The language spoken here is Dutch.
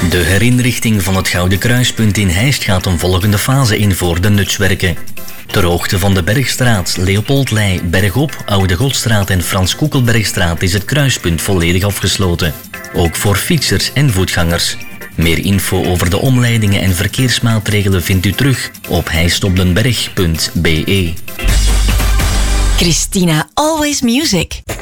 De herinrichting van het Gouden Kruispunt in Heist gaat een volgende fase in voor de nutswerken. Ter hoogte van de Bergstraat, Leopoldlei, Bergop, Oude Godstraat en Frans Koekelbergstraat is het kruispunt volledig afgesloten. Ook voor fietsers en voetgangers. Meer info over de omleidingen en verkeersmaatregelen vindt u terug op heistopdenberg.be. Christina Always Music.